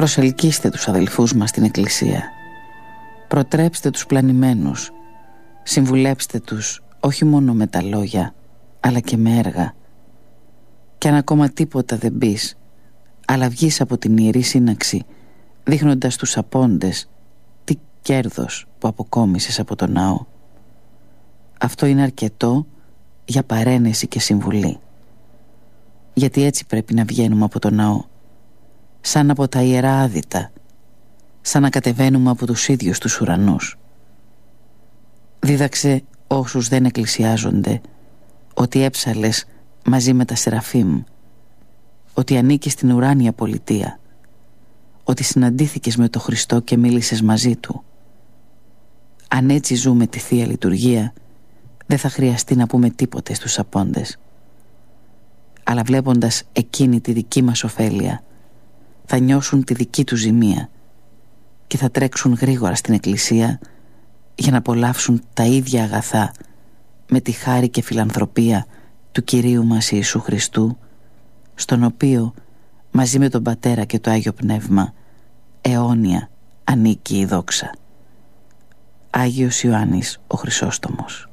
Προσελκύστε τους αδελφούς μας στην εκκλησία. Προτρέψτε τους πλανημένους. Συμβουλέψτε τους όχι μόνο με τα λόγια, αλλά και με έργα. Κι αν ακόμα τίποτα δεν πεις, αλλά βγεις από την Ιερή Σύναξη δείχνοντας τους απόντες τι κέρδος που αποκόμισες από τον ναό, αυτό είναι αρκετό για παρένεση και συμβουλή. Γιατί έτσι πρέπει να βγαίνουμε από τον ναό, σαν από τα ιερά άδυτα, σαν να κατεβαίνουμε από τους ίδιους τους ουρανούς. Δίδαξε όσους δεν εκκλησιάζονται ότι έψαλες μαζί με τα Σεραφείμ, ότι ανήκεις στην ουράνια πολιτεία, ότι συναντήθηκες με τον Χριστό και μίλησες μαζί Του. Αν έτσι ζούμε τη Θεία Λειτουργία, δεν θα χρειαστεί να πούμε τίποτε στους απόντες. Αλλά βλέποντας εκείνη τη δική μας ωφέλεια, θα νιώσουν τη δική του ζημία και θα τρέξουν γρήγορα στην εκκλησία για να απολαύσουν τα ίδια αγαθά με τη χάρη και φιλανθρωπία του Κυρίου μας Ιησού Χριστού, στον οποίο μαζί με τον Πατέρα και το Άγιο Πνεύμα αιώνια ανήκει η δόξα. Άγιος Ιωάννης ο Χρυσόστομος.